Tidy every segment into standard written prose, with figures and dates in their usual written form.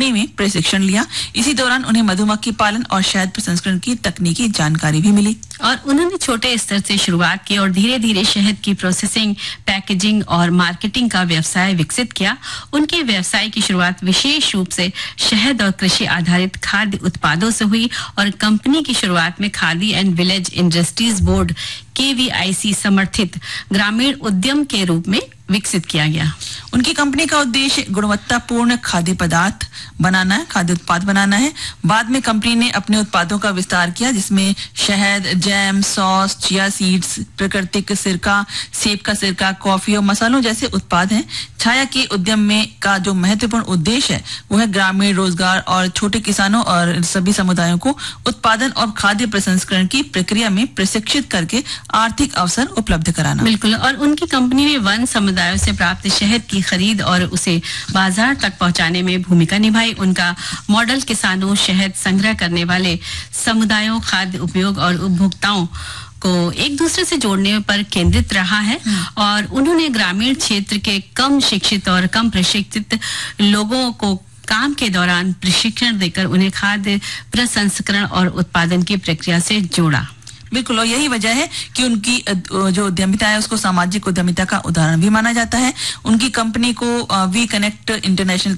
Company में प्रशिक्षण लिया। इसी दौरान उन्हें मधुमक्खी पालन और शहद प्रसंस्करण की तकनीकी जानकारी भी मिली। और उन्होंने छोटे स्तर से शुरुआत की और धीरे धीरे शहद की प्रोसेसिंग, पैकेजिंग और मार्केटिंग का व्यवसाय विकसित किया। उनके व्यवसाय की शुरुआत विशेष रूप से शहद और कृषि आधारित खाद्य उत्पादों से हुई और कंपनी की शुरुआत में khadi and village industries board KVIC समर्थित ग्रामीण उद्यम के रूप में विकसित किया गया। उनकी कंपनी का उद्देश्य गुणवत्तापूर्ण खाद्य पदार्थ बनाना है, खाद्य उत्पाद बनाना है। बाद में कंपनी ने अपने उत्पादों का विस्तार किया, जिसमें शहद, जैम, सॉस, चिया सीड्स, प्राकृतिक सिरका, सेब का सिरका, कॉफी और मसालों जैसे उत्पाद हैं। छाया के उद्यम में का जो महत्वपूर्ण उद्देश्य है वो है ग्रामीण रोजगार और छोटे किसानों और सभी समुदायों को उत्पादन और खाद्य प्रसंस्करण की प्रक्रिया में प्रशिक्षित करके आर्थिक अवसर उपलब्ध कराना। बिल्कुल। और उनकी कंपनी ने वन समुदायों से प्राप्त शहद की खरीद और उसे बाजार तक पहुंचाने में भूमिका निभाई। उनका मॉडल किसानों, शहद संग्रह करने वाले समुदायों, खाद्य उपयोग और उपभोक्ताओं को एक दूसरे से जोड़ने पर केंद्रित रहा है। और उन्होंने ग्रामीण क्षेत्र के कम शिक्षित और कम प्रशिक्षित लोगों को काम के दौरान प्रशिक्षण देकर उन्हें खाद्य प्रसंस्करण और उत्पादन की प्रक्रिया से जोड़ा। बिल्कुल, और यही वजह है कि उनकी जो उद्यमिता है उसको सामाजिक उद्यमिता का उदाहरण भी माना जाता है। उनकी कंपनी को वी कनेक्ट इंटरनेशनल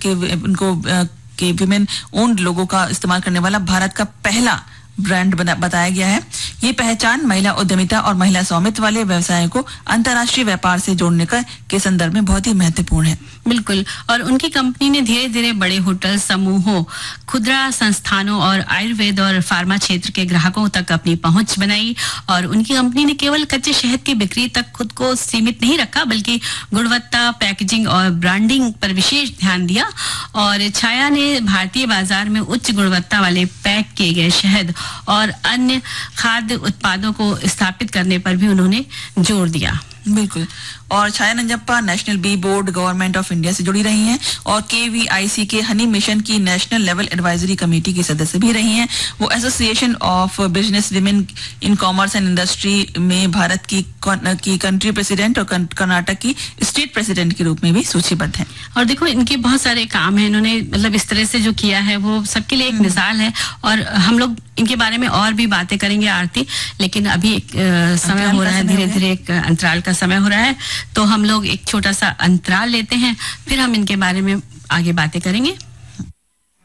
के विमेन ओन्ड लोगों का इस्तेमाल करने वाला भारत का पहला ब्रांड बताया गया है। ये पहचान महिला उद्यमिता और महिला स्वामित्व वाले व्यवसायों को अंतर्राष्ट्रीय व्यापार से जोड़ने के संदर्भ में बहुत ही महत्वपूर्ण है। बिल्कुल। और उनकी कंपनी ने धीरे धीरे बड़े होटल समूहों, खुदरा संस्थानों और आयुर्वेद और फार्मा क्षेत्र के ग्राहकों तक अपनी पहुंच बनाई। और उनकी कंपनी ने केवल कच्चे शहद की बिक्री तक खुद को सीमित नहीं रखा, बल्कि गुणवत्ता, पैकेजिंग और ब्रांडिंग पर विशेष ध्यान दिया। और छाया ने भारतीय बाजार में उच्च गुणवत्ता वाले पैक किए गए शहद और अन्य खाद्य उत्पादों को स्थापित करने पर भी उन्होंने जोर दिया। बिल्कुल। और छाया Nanjappa national B board government of India से जुड़ी रही हैं और KVIC के हनी मिशन की नेशनल लेवल एडवाइजरी कमेटी की सदस्य भी रही हैं। वो association of business women in commerce and industry में भारत की कंट्री प्रेसिडेंट और कर्नाटक की स्टेट प्रेसिडेंट के रूप में भी सूचीबद्ध हैं। और देखो, इनके बहुत सारे काम हैं, इन्होंने मतलब इस तरह से जो किया है वो सबके लिए एक मिसाल है। और हम लोग इनके बारे में और भी बातें करेंगे आरती, लेकिन अभी एक समय हो रहा है, धीरे धीरे एक अंतराल का समय हो रहा है, तो हम लोग एक छोटा सा अंतराल लेते हैं, फिर हम इनके बारे में आगे बातें करेंगे।